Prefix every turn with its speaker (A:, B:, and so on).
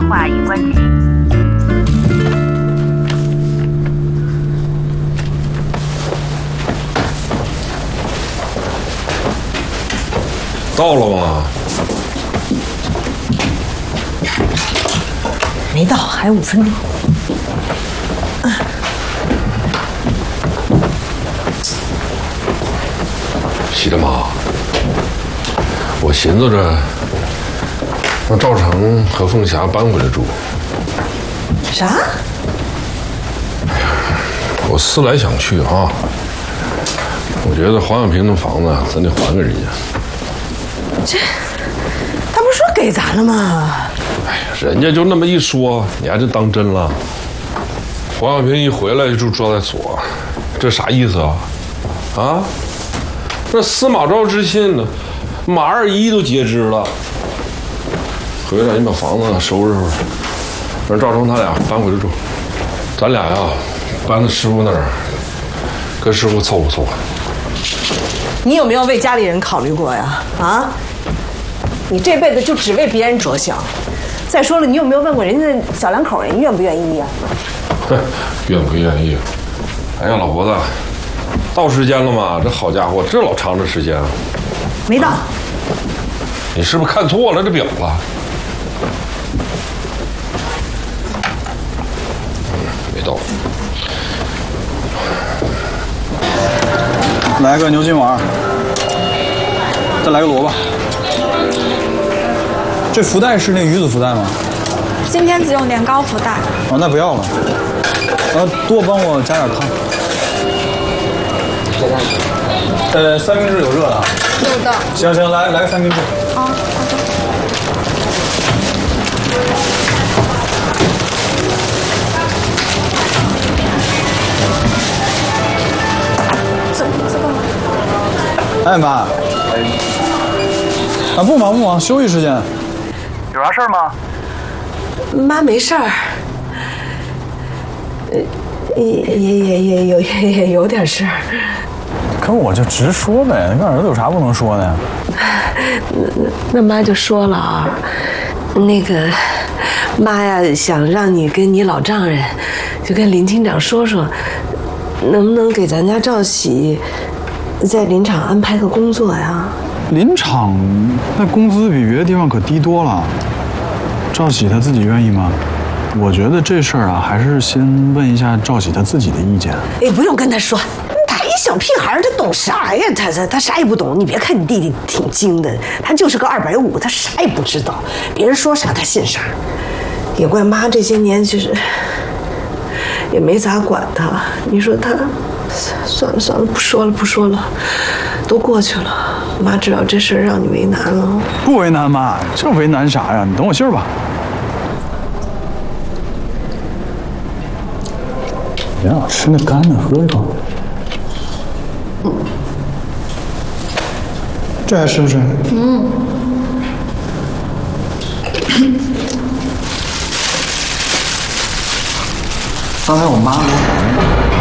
A: 话已关机。
B: 到了吗？
C: 没到，还有5分钟。
B: 喜大妈，我寻思着让赵成和凤霞搬回来住。
C: 啥？
B: 我思来想去啊，我觉得黄小平那房子咱得还给人家。
C: 这，他不是说给咱了吗？
B: 哎呀，人家就那么一说，你还真当真了？黄小平一回来就住招待所，这啥意思啊？啊？这司马昭之信呢，马二一都截肢了。回来你把房子收拾收拾，让赵成他俩搬回来住。咱俩呀，搬到师傅那儿，跟师傅凑合凑合。
C: 你有没有为家里人考虑过呀？啊？你这辈子就只为别人着想。再说了，你有没有问过人家小两口人愿不愿意呀？
B: 哼，愿不愿意？哎呀，老婆子，到时间了吗？这好家伙，这老长的时间啊！
C: 没到。
B: 你是不是看错了这表了？没到。
D: 来个牛筋丸，再来个萝卜。这福袋是那鱼子福袋吗？
E: 今天只有年糕福袋。
D: 哦，那不要了。多帮我加点汤。三明治有热的啊？
E: 有的。
D: 行，来个三明治。
E: 啊，好的。这个吗？
D: 哎妈，不忙，休息时间。
F: 有啥事儿吗？
C: 妈没事儿，也有点事儿。
D: 可我就直说呗，跟儿子有啥不能说的呀？
C: 那妈就说了啊，那个妈呀，想让你跟你老丈人，就跟林厅长说说，能不能给咱家赵喜在林场安排个工作呀？
D: 林场那工资比别的地方可低多了，赵喜他自己愿意吗？我觉得这事儿啊，还是先问一下赵喜他自己的意见。
C: 哎，不用跟他说，他一小屁孩，他懂啥呀？他啥也不懂。你别看你弟弟挺精的，他就是个250，他啥也不知道。别人说啥他信啥。也怪妈这些年就是也没咋管他。你说他，算了，不说了，都过去了。妈知道这事儿让你为难了。
D: 不为难妈，这为难啥呀？你等我信儿吧。别老吃那干的，喝一口。这还吃不吃？刚才我妈给我打